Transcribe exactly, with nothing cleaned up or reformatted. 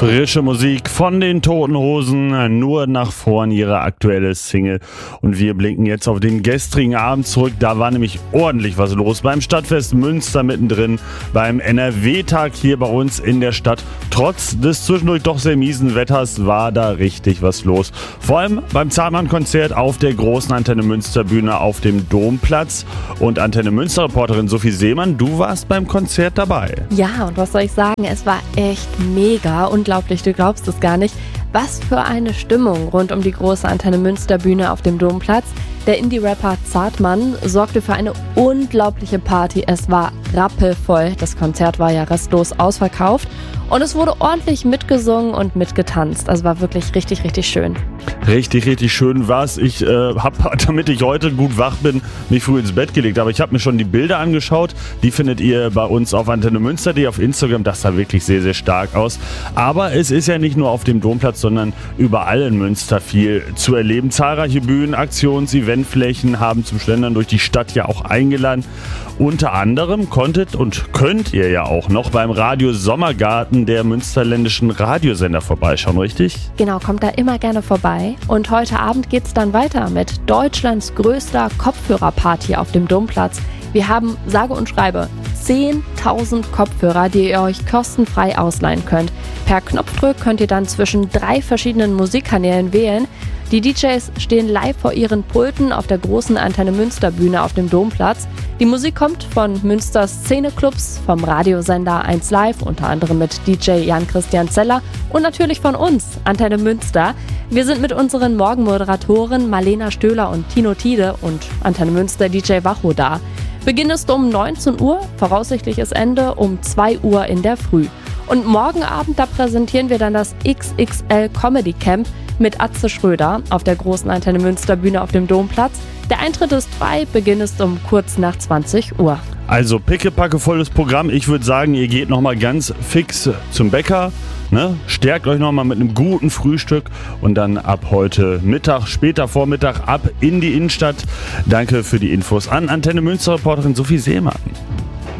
Frische Musik von den Toten Hosen, nur nach vorn ihre aktuelle Single. Und wir blicken jetzt auf den gestrigen Abend zurück. Da war nämlich ordentlich was los beim Stadtfest Münster mittendrin, beim N R W-Tag hier bei uns in der Stadt. Trotz des zwischendurch doch sehr miesen Wetters war da richtig was los. Vor allem beim Zahnmann-Konzert auf der großen Antenne Münster-Bühne auf dem Domplatz. Und Antenne Münster-Reporterin Sophie Seemann, du warst beim Konzert dabei. Ja, und was soll ich sagen, es war echt mega, unglaublich, du glaubst es gar nicht. Was für eine Stimmung rund um die große Antenne Münster-Bühne auf dem Domplatz. Der Indie-Rapper Zartmann sorgte für eine unglaubliche Party. Es war rappelvoll, das Konzert war ja restlos ausverkauft und es wurde ordentlich mitgesungen und mitgetanzt. Also war wirklich richtig, richtig schön. Richtig, richtig schön war's. Ich äh, habe, damit ich heute gut wach bin, mich früh ins Bett gelegt. Aber ich habe mir schon die Bilder angeschaut. Die findet ihr bei uns auf Antenne Münster, die auf Instagram. Das sah wirklich sehr, sehr stark aus. Aber es ist ja nicht nur auf dem Domplatz, sondern überall in Münster viel zu erleben. Zahlreiche Bühnen, Aktions-, Eventflächen haben zum Schlendern durch die Stadt ja auch eingeladen. Unter anderem konntet und könnt ihr ja auch noch beim Radio Sommergarten der münsterländischen Radiosender vorbeischauen, richtig? Genau, kommt da immer gerne vorbei. Und heute Abend geht's dann weiter mit Deutschlands größter Kopfhörerparty auf dem Domplatz. Wir haben, sage und schreibe, zehntausend Kopfhörer, die ihr euch kostenfrei ausleihen könnt. Per Knopfdruck könnt ihr dann zwischen drei verschiedenen Musikkanälen wählen. Die D Js stehen live vor ihren Pulten auf der großen Antenne Münster-Bühne auf dem Domplatz. Die Musik kommt von Münsters Szeneclubs, vom Radiosender eins Live, unter anderem mit D J Jan-Christian Zeller und natürlich von uns, Antenne Münster. Wir sind mit unseren Morgenmoderatoren Marlena Stöhler und Tino Tiede und Antenne Münster D J Wacho da. Beginn ist um neunzehn Uhr, voraussichtliches Ende um zwei Uhr in der Früh. Und morgen Abend, da präsentieren wir dann das X X L Comedy Camp mit Atze Schröder auf der großen Antenne Münster Bühne auf dem Domplatz. Der Eintritt ist frei, Beginn ist um kurz nach zwanzig Uhr. Also pickepacke volles Programm. Ich würde sagen, ihr geht nochmal ganz fix zum Bäcker. Ne? Stärkt euch nochmal mit einem guten Frühstück und dann ab heute Mittag, später Vormittag ab in die Innenstadt. Danke für die Infos an Antenne Münster Reporterin Sophie Seemann.